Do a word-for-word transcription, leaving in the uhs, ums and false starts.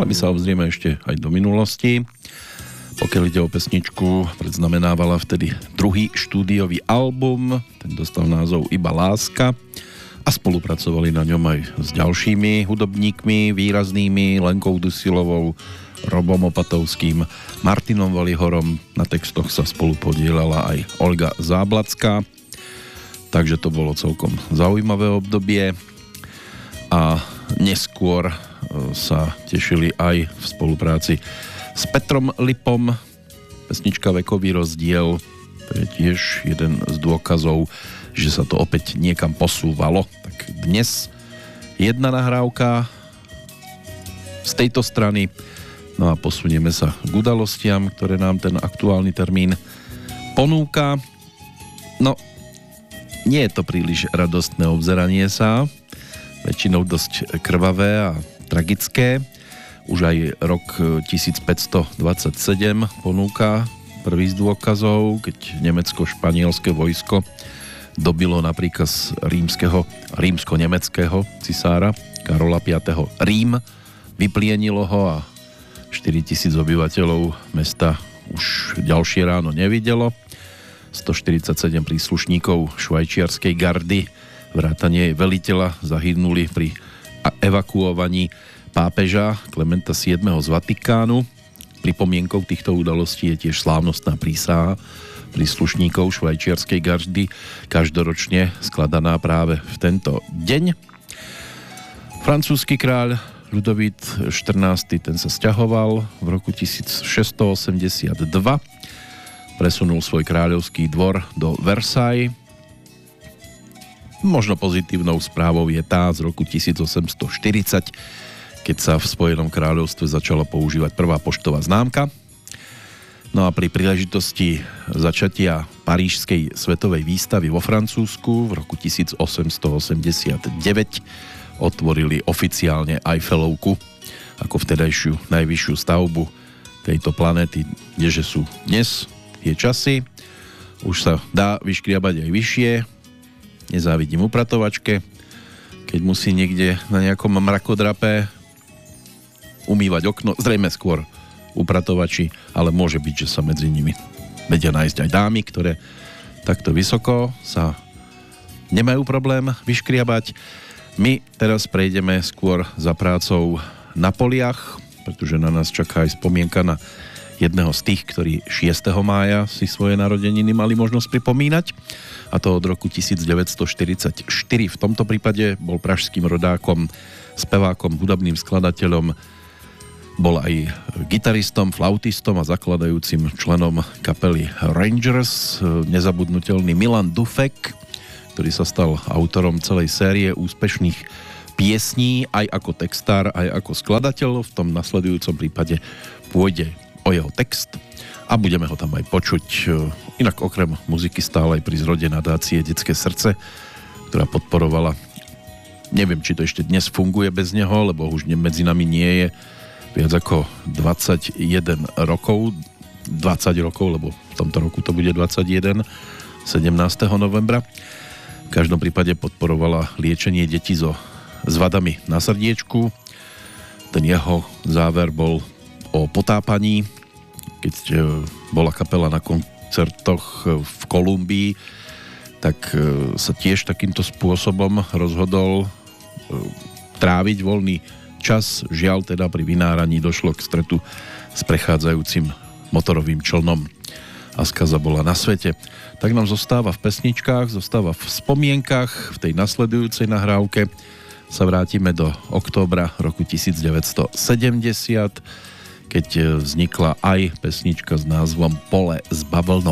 my sa obzrieme ešte aj do minulosti. Pokiaľ ide o pesničku, predznamenávala vtedy druhý štúdiový album, ten dostal názov Iba láska a spolupracovali na ňom aj s ďalšími hudobníkmi výraznými, Lenkou Dusilovou, Robom Opatovským, Martinom Valihorom. Na textoch sa spolu podielala aj Olga Záblacká, takže to bolo celkom zaujímavé obdobie a neskôr sa tešili aj v spolupráci s Petrom Lipom. Pesnička Vekový rozdiel, to je tiež jeden z dôkazov, že sa to opäť niekam posúvalo. Tak dnes jedna nahrávka z tejto strany, no a posunieme sa k udalostiam, ktoré nám ten aktuálny termín ponúka. No, nie je to príliš radostné obzeranie sa, väčšinou dosť krvavé a tragické. Už aj rok tisícpäťstodvadsaťsedem ponúka prvý z dôkazov, keď nemecko-španielské vojsko dobilo napríklad rímskeho, rímsko-nemeckého cisára Karola piateho Rím, vyplienilo ho a štyritisíc obyvateľov mesta už ďalšie ráno nevidelo. stoštyridsaťsedem príslušníkov švajčiarskej gardy vrátane veliteľa zahynuli pri evakuovaní pápeža Klementa siedmeho z Vatikánu. Pripomienkou týchto udalostí je tiež slávnostná prísaha príslušníkov švajčiarskej gardy, každoročne skladaná práve v tento deň. Francúzsky kráľ Ľudovít štrnásty ten sa sťahoval v roku tisícšesťstoosemdesiatdva. Presunul svoj kráľovský dvor do Versailles. Možno pozitívnou správou je tá z roku tisícosemstoštyridsať, keď sa v Spojenom kráľovstve začala používať prvá poštová známka. No a pri príležitosti začatia Parížskej svetovej výstavy vo Francúzsku v roku tisícosemstoosemdesiatdeväť otvorili oficiálne Eiffelovku ako vtedajšiu najvyššiu stavbu tejto planéty, kdeže sú dnes tie časy. Už sa dá vyškriabať aj vyššie. Nezávidím upratovačke, keď musí niekde na nejakom mrakodrape umývať okno, zrejme skôr upratovači, ale môže byť, že sa medzi nimi vedia nájsť aj dámy, ktoré takto vysoko sa nemajú problém vyškriabať. My teraz prejdeme skôr za prácou na poliach, pretože na nás čaká aj spomienka na jedného z tých, ktorí šiesteho mája si svoje narodeniny mali možnosť pripomínať, a to od roku devätnásťstoštyridsaťštyri. V tomto prípade bol pražským rodákom, spevákom, hudobným skladateľom, bol aj gitaristom, flautistom a zakladajúcim členom kapely Rangers, nezabudnutelný Milan Dufek, ktorý sa stal autorom celej série úspešných piesní, aj ako textár, aj ako skladateľ. V tom nasledujúcom prípade pôjde o jeho text a budeme ho tam aj počuť. Inak okrem muziky stále aj pri zrode nadácie Detské srdce, ktorá podporovala, neviem, či to ešte dnes funguje bez neho, lebo už medzi nami nie je viac ako dvadsaťjeden rokov, dvadsať rokov, lebo v tomto roku to bude dvadsaťjeden, sedemnásteho novembra. V každom prípade podporovala liečenie detí so s vadami na srdiečku. Ten jeho záver bol o potápaní, keď bola kapela na koncertoch v Kolumbii, tak sa tiež takýmto spôsobom rozhodol tráviť voľný čas. Žiaľ, teda pri vynáraní došlo k stretu s prechádzajúcim motorovým člnom a skaza bola na svete. Tak nám zostáva v pesničkách, zostáva v spomienkach. V tej nasledujúcej nahrávke sa vrátime do októbra roku devätnásťstosedemdesiat, keď vznikla aj pesnička s názvom Pole s bavlnou.